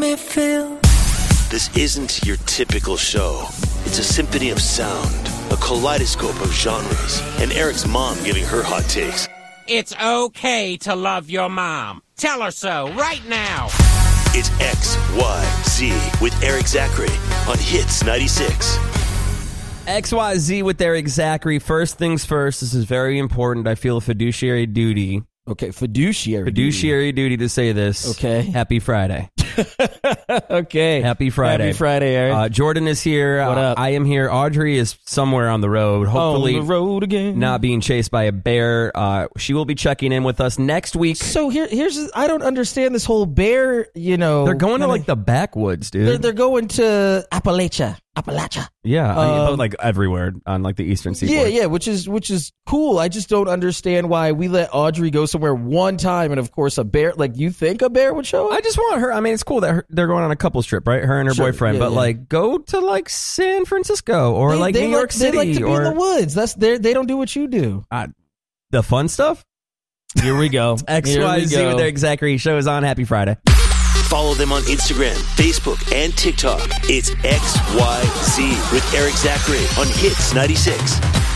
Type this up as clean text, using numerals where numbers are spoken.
me feel. This isn't your typical show. It's a symphony of sound, a kaleidoscope of genres, and Eric's mom giving her hot takes. It's okay to love your mom. Tell her so right now. It's XYZ with Eric Zachary on Hits 96. XYZ with Eric Zachary. First things first, this is very important. I feel a fiduciary duty. Okay, fiduciary duty to say this. Okay. Happy Friday. Okay. Happy Friday. Happy Friday, Eric. Jordan is here. What up? I am here. Audrey is somewhere on the road. Hopefully on the road again. Not being chased by a bear. She will be checking in with us next week. So here's I don't understand this whole bear, They're going to like the backwoods, dude. They're going to Appalachia. Yeah, but like everywhere on like the eastern seaboard. Yeah, which is cool. I just don't understand why we let Audrey go somewhere one time, and of course a bear. Like, you think a bear would show up? I just want her. I mean, it's cool that they're going on a couples trip, right? Her and her boyfriend, but like go to like San Francisco or New York City. They like to be in the woods. They don't do what you do. The fun stuff. Here we go. XYZ with Eric Zachary. Show is on. Happy Friday. Follow them on Instagram, Facebook, and TikTok. It's XYZ with Eric Zachary on Hits 96.